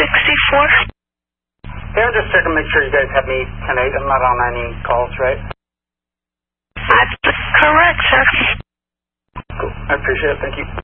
64. Yeah, just check and make sure you guys have me tonight. I'm not on any calls, right? That's correct, sir. Cool. I appreciate it. Thank you.